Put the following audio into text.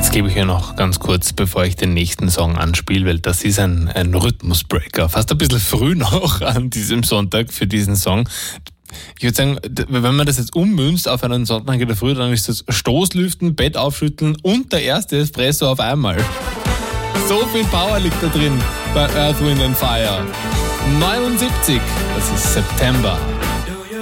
Jetzt gebe ich ja noch ganz kurz, bevor ich den nächsten Song anspiele, weil das ist ein Rhythmusbreaker. Fast ein bisschen früh noch an diesem Sonntag für diesen Song. Ich würde sagen, wenn man das jetzt ummünzt auf einen Sonntag in der Früh, dann ist das Stoßlüften, Bett aufschütteln und der erste Espresso auf einmal. So viel Power liegt da drin bei Earth, Wind & Fire. 79, das ist September.